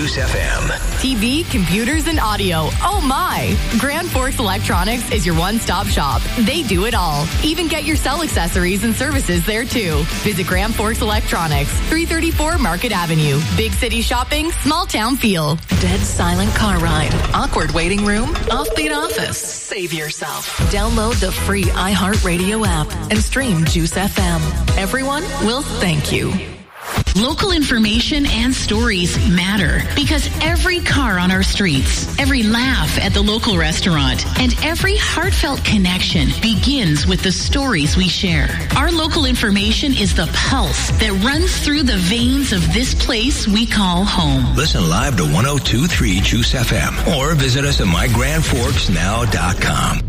Juice FM. TV, computers, and audio. Oh my! Grand Forks Electronics is your one-stop shop. They do it all. Even get your cell accessories and services there too. Visit Grand Forks Electronics, 334 Market Avenue. Big city shopping, small town feel. Dead silent car ride, awkward waiting room, offbeat office. Save yourself. Download the free iHeartRadio app and stream Juice FM. Everyone will thank you. Local information and stories matter because every car on our streets, every laugh at the local restaurant, and every heartfelt connection begins with the stories we share. Our local information is the pulse that runs through the veins of this place we call home. Listen live to 102.3 Juice FM or visit us at mygrandforksnow.com.